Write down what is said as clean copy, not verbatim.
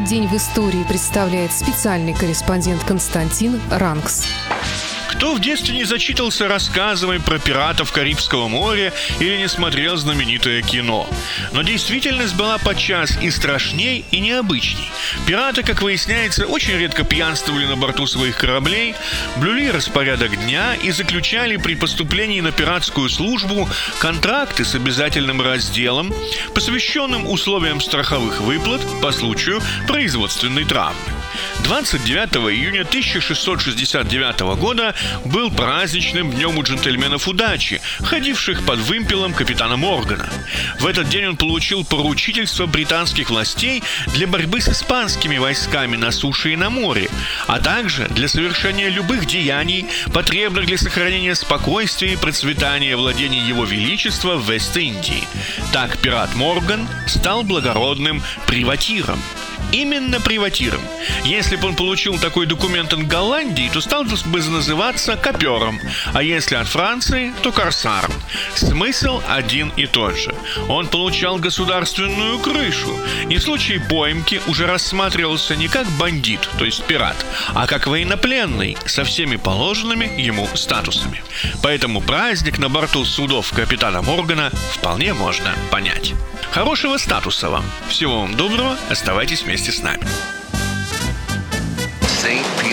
день в истории представляет специальный корреспондент Константин Ранкс. Кто в детстве не зачитался рассказами про пиратов Карибского моря или не смотрел знаменитое кино? Но действительность была подчас и страшней, и необычней. Пираты, как выясняется, очень редко пьянствовали на борту своих кораблей, блюли распорядок дня и заключали при поступлении на пиратскую службу контракты с обязательным разделом, посвященным условиям страховых выплат по случаю производственной травмы. 29 июня 1669 года был праздничным днем у джентльменов удачи, ходивших под вымпелом капитана Моргана. В этот день он получил поручительство британских властей для борьбы с испанскими войсками на суше и на море, а также для совершения любых деяний, потребных для сохранения спокойствия и процветания владений Его Величества в Вест-Индии. Так пират Морган стал благородным приватиром. Именно приватиром. Если бы он получил такой документ от Голландии, то стал бы называться капером, а если от Франции, то корсаром. Смысл один и тот же. Он получал государственную крышу, и в случае поимки уже рассматривался не как бандит, то есть пират, а как военнопленный со всеми положенными ему статусами. Поэтому праздник на борту судов капитана Моргана вполне можно понять. Хорошего статуса вам. Всего вам доброго. Оставайтесь вместе с нами.